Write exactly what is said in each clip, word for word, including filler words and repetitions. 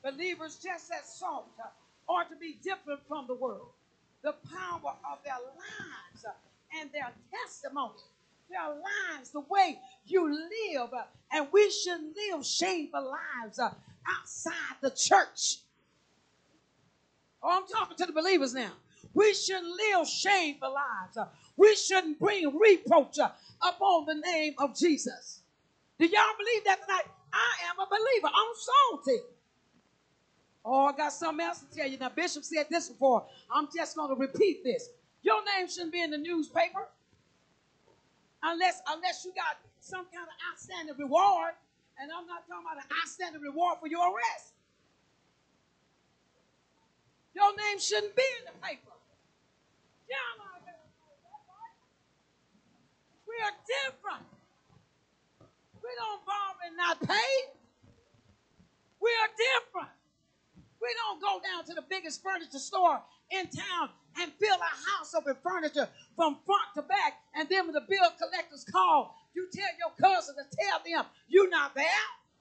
Believers, just as salt, uh, are to be different from the world. The power of their lives uh, and their testimony, their lives, the way you live, uh, and we shouldn't live shameful lives uh, outside the church. Oh, I'm talking to the believers now. We shouldn't live shameful lives. Uh, we shouldn't bring reproach uh, upon the name of Jesus. Do y'all believe that tonight? I am a believer. I'm salty. Oh, I got something else to tell you. Now, Bishop said this before. I'm just going to repeat this. Your name shouldn't be in the newspaper unless, unless you got some kind of outstanding reward. And I'm not talking about an outstanding reward for your arrest. Your name shouldn't be in the paper. Y'all know that, right? We are different. We don't borrow and not pay. We are different. We don't go down to the biggest furniture store in town and fill a house up with furniture from front to back. And then when the bill collectors call, you tell your cousin to tell them you're not there.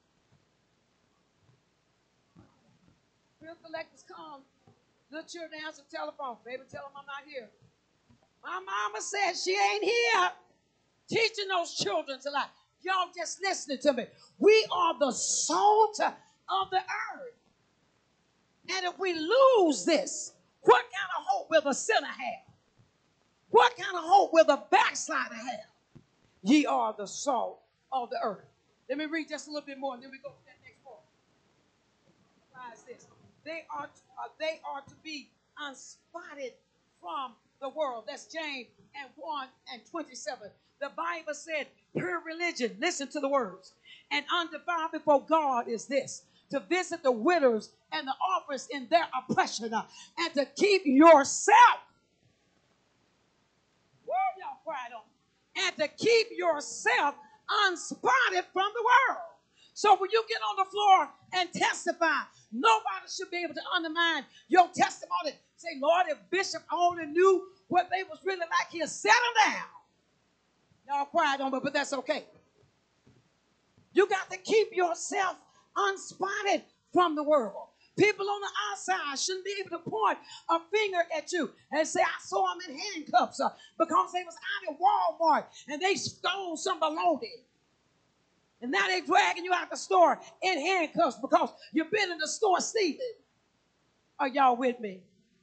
Bill collectors come. Little children answer the telephone. Baby, tell them I'm not here. My mama said she ain't here. Teaching those children to lie. Y'all just listening to me. We are the salt of the earth. And if we lose this, what kind of hope will the sinner have? What kind of hope will the backslider have? Ye are the salt of the earth. Let me read just a little bit more, and then we go to that next part. Why is this? They are, uh, they are to be unspotted from the world. That's James and one and twenty-seven. The Bible said, pure religion, listen to the words, and undefiled before God is this, to visit the widows and the orphans in their oppression, uh, and to keep yourself, woo, y'all quiet on, and to keep yourself unspotted from the world. So when you get on the floor and testify, nobody should be able to undermine your testimony. Say, Lord, if Bishop only knew what they was really like, he'll settle down. Y'all quiet on me, but that's okay. You got to keep yourself unspotted from the world. People on the outside shouldn't be able to point a finger at you and say, I saw them in handcuffs uh, because they was out at Walmart and they stole some bologna. And now they dragging you out the store in handcuffs because you've been in the store stealing. Are y'all with me?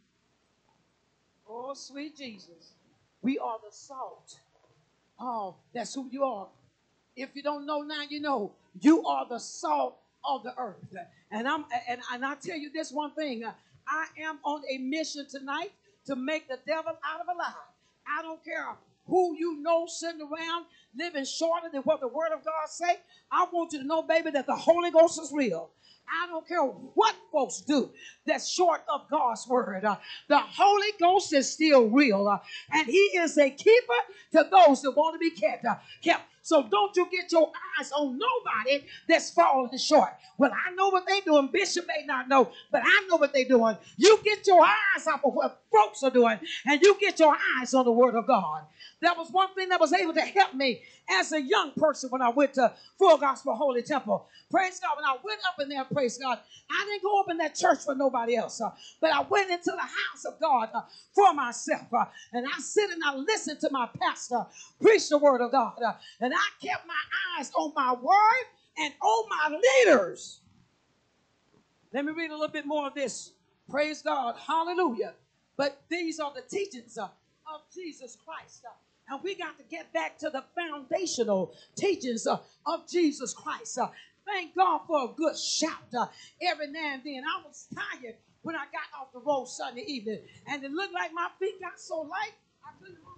Oh, sweet Jesus. We are the salt. Oh, that's who you are. If you don't know now, you know. You are the salt of the earth. And I'm and, and I tell you this one thing. I am on a mission tonight to make the devil out of a lie. I don't care who you know sitting around living shorter than what the word of God say. I want you to know, baby, that the Holy Ghost is real. I don't care what folks do that's short of God's word. Uh, the Holy Ghost is still real. Uh, and he is a keeper to those that want to be kept. Uh, kept. So don't you get your eyes on nobody that's falling short. Well, I know what they're doing. Bishop may not know, but I know what they're doing. You get your eyes off of what folks are doing, and you get your eyes on the word of God. That was one thing that was able to help me as a young person when I went to Full Gospel Holy Temple. Praise God. When I went up in there, praise God, I didn't go up in that church for nobody else, uh, but I went into the house of God uh, for myself. Uh, and I sit and I listen to my pastor preach the word of God. Uh, and I kept my eyes on my word and on my leaders. Let me read a little bit more of this. Praise God. Hallelujah. But these are the teachings uh, of Jesus Christ. Uh, and we got to get back to the foundational teachings uh, of Jesus Christ. Uh, thank God for a good shout uh, every now and then. I was tired when I got off the road Sunday evening. And it looked like my feet got so light, I couldn't move.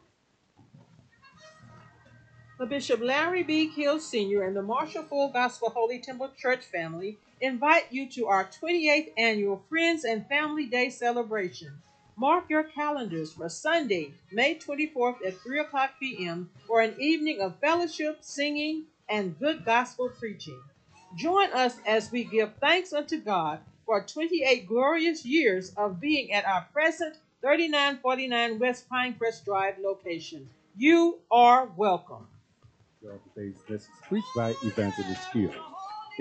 The Bishop Larry B. Kill Senior and the Marshall Full Gospel Holy Temple Church family invite you to our twenty-eighth annual Friends and Family Day celebration. Mark your calendars for Sunday, May twenty-fourth at three o'clock p.m. for an evening of fellowship, singing, and good gospel preaching. Join us as we give thanks unto God for twenty-eight glorious years of being at our present thirty-nine forty-nine West Pinecrest Drive location. You are welcome. Today's message preached by Evangelist Kill.